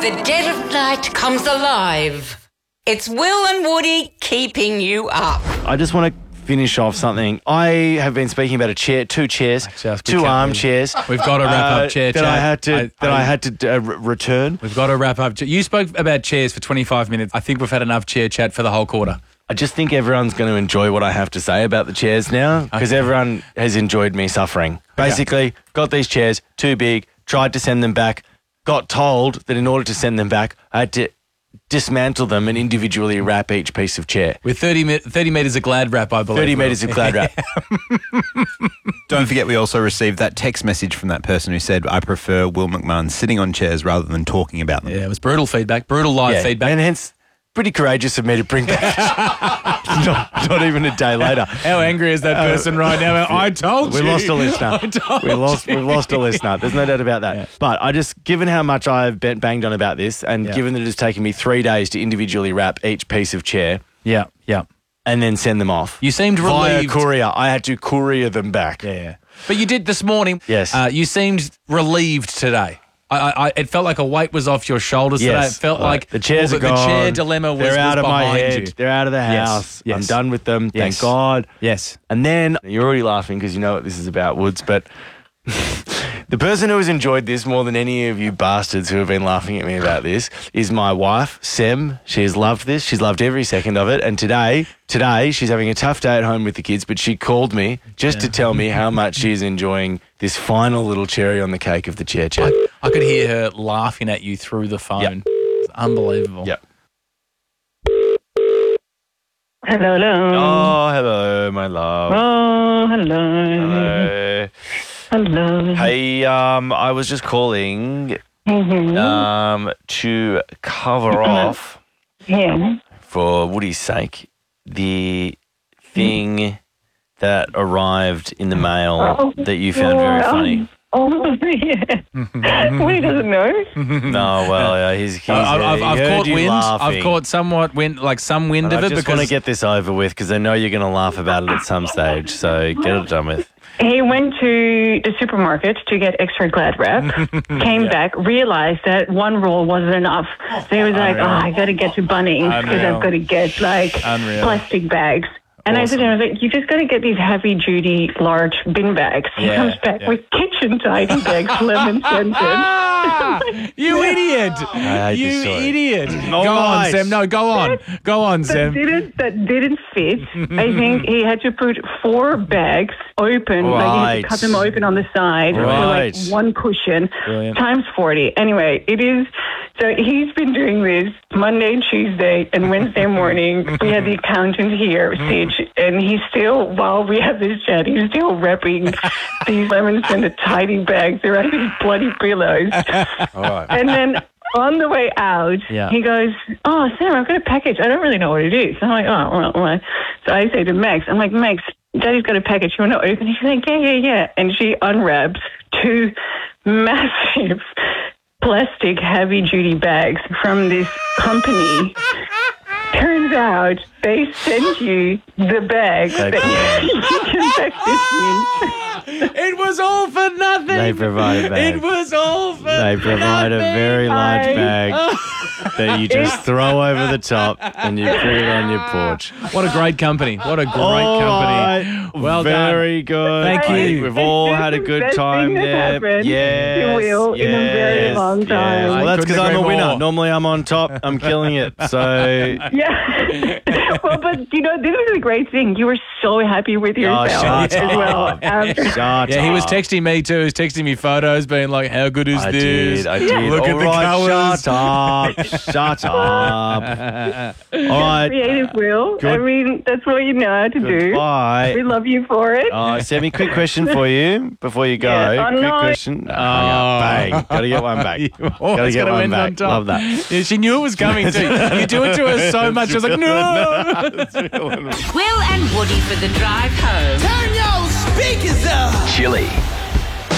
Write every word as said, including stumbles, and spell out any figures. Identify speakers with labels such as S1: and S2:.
S1: the dead of night comes alive. It's Will and Woody keeping you up.
S2: I just want to finish off something. I have been speaking about a chair, two chairs,
S3: Just- we
S2: two
S3: can't-
S2: armchairs.
S3: We've got to wrap
S2: uh,
S3: up chair
S2: that
S3: chat.
S2: I had to
S3: I-
S2: that
S3: I-
S2: I, had to uh, re- return.
S3: We've got to wrap up. You spoke about chairs for twenty-five minutes. I think we've had enough chair chat for the whole quarter.
S2: I just think everyone's going to enjoy what I have to say about the chairs now because
S3: Okay.
S2: everyone has enjoyed me suffering. Basically, got these chairs too big, tried to send them back, got told that in order to send them back, I had to dismantle them and individually wrap each piece of chair.
S3: With thirty, me- thirty metres of glad wrap, I believe.
S2: thirty
S3: Will.
S2: metres of glad wrap.
S4: Don't forget, we also received that text message from that person who said, I prefer Will McMahon sitting on chairs rather than talking about them.
S3: Yeah, it was brutal feedback, brutal live
S2: Yeah,
S3: feedback.
S2: and hence pretty courageous of me to bring back. not, not even a day later.
S3: How angry is that person right now? I told
S2: We
S3: you.
S2: lost a listener.
S3: I told
S2: We lost.
S3: you.
S2: We've lost a listener. There's no doubt about that.
S3: Yeah.
S2: But I just, given how much I've been banged on about this, and
S3: Yeah.
S2: given that it's taken me three days to individually wrap each piece of chair
S3: Yeah, yeah.
S2: and then send them off.
S3: You seemed
S2: via
S3: relieved.
S2: courier. I had to courier them back.
S3: Yeah. But you did this morning.
S2: Yes.
S3: Uh, you seemed relieved today. I, I, I, it felt like a weight was off your shoulders today.
S2: Yes.
S3: It felt
S2: Right.
S3: like
S2: the chairs
S3: well,
S2: are
S3: the,
S2: gone.
S3: the chair dilemma was,
S2: They're out
S3: was
S2: of my
S3: behind
S2: head.
S3: you.
S2: They're out of the
S3: Yes.
S2: house. I'm
S3: Yes.
S2: done with them.
S3: Yes.
S2: Thank God.
S3: Yes.
S2: And then you're already laughing because you know what this is about, Woods, but the person who has enjoyed this more than any of you bastards who have been laughing at me about this is my wife, Sem. She has loved this. She's loved every second of it. And today, today she's having a tough day at home with the kids, but she called me just to tell me how much she is enjoying this final little cherry on the cake of the chair chat.
S3: I, I could hear her laughing at you through the phone.
S2: Yep.
S3: It's unbelievable.
S2: Yep.
S5: Hello, hello.
S2: Oh, hello, my love.
S5: Oh, hello.
S2: Hello.
S5: Hello.
S2: Hey, um, I was just calling
S5: Mhm.
S2: um, to cover off,
S5: Yeah.
S2: for Woody's sake, the thing that arrived in the mail
S5: Oh,
S2: that you found very
S5: oh,
S2: funny.
S5: Oh, yeah. Woody doesn't know.
S2: No, well, uh, he's, he's
S3: I- I've, I've,
S2: uh,
S3: I've
S2: he heard
S3: caught
S2: you
S3: wind.
S2: laughing.
S3: I've caught somewhat wind, like some wind
S2: And
S3: of
S2: I
S3: it
S2: just
S3: because
S2: want to get this over with because I know you're going to laugh about it at some stage. So get it done with.
S5: He went to the supermarket to get extra glad wrap, came back, realized that one roll wasn't enough. So he was like,
S3: Unreal.
S5: oh, I got to get to Bunnings because
S3: Unreal.
S5: I've got to get like
S3: Unreal.
S5: plastic bags. And I said to him, I was like, you just got to get these heavy-duty, large bin bags. He
S3: Yeah,
S5: comes back
S3: yeah.
S5: with kitchen tidy bags, lemon scented.
S3: Ah, you idiot!
S2: I hate
S3: You
S2: this story.
S3: idiot!
S2: All
S3: go on,
S2: right.
S3: Sam. No, go on. Go on,
S5: That
S3: Sam.
S5: didn't that didn't fit. I think he had to put four bags open, like he had
S2: Right.
S5: to cut them open on the side, so
S2: Right.
S5: like one cushion
S3: Brilliant.
S5: times forty. Anyway, it is. So he's been doing this Monday and Tuesday and Wednesday morning. We had the accountant here, Stitch, and he's still, while we have this chat, he's still wrapping these lemons in the tidy bags around these bloody pillows.
S2: All right.
S5: And then on the way out,
S3: Yeah.
S5: he goes, oh, Sam, I've got a package. I don't really know what it is. I'm like, oh, well, well. So I say to Max, I'm like, Max, Daddy's got a package. You want to open it? She's like, yeah, yeah, yeah. And she unwraps two massive plastic heavy-duty bags from this company. Turns out they sent you the bag
S2: They
S5: that you can pack this in.
S3: It was all for nothing.
S2: They provide a bag.
S3: It was all for
S2: They provide a
S3: nothing.
S2: very large
S5: I-
S2: bag that you just throw over the top and you put it on your porch.
S3: What a great company. What a great
S2: All
S3: company.
S2: right.
S3: Well done.
S2: Very good.
S3: Thank you.
S2: We've all
S5: This
S2: had a
S5: is the
S2: good
S5: best
S2: time
S5: thing that's
S2: there.
S5: happened
S2: Yes.
S5: to Will in a very
S2: yes,
S5: long
S2: yes.
S5: time.
S2: Well,
S3: I
S2: that's because
S3: couldn't
S2: I'm a
S3: agree
S2: winner.
S3: more.
S2: Normally I'm on top. I'm killing it. So.
S5: Yeah. Well, but you know, this is a great thing. You were so happy with
S2: Oh,
S5: yourself
S2: shut
S5: as well.
S2: up.
S5: After.
S2: Shut
S3: Yeah, he was
S2: up.
S3: texting me too. He was texting me photos, being like, "How good is
S2: I
S3: this?
S2: did. I did.
S3: Look
S2: All
S3: at the
S2: right,
S3: colours."
S2: Shut up. Shut up. All right.
S5: Creative, Will. I
S2: Good-
S5: mean, that's what you know how to do.
S2: Goodbye.
S5: We love you for it.
S2: Oh, Sammy, quick question for you before you go.
S5: Yeah. Oh,
S2: quick
S5: no.
S2: question. Oh, bang. Got to get one back.
S3: You
S2: Got to
S3: always
S2: get
S3: gotta
S2: one
S3: end
S2: back.
S3: on top.
S2: Love that.
S3: Yeah, she knew it was coming too. You do it to her so much. I was like, no.
S1: Will and Woody for the drive home.
S6: Turn your speakers up.
S7: Chili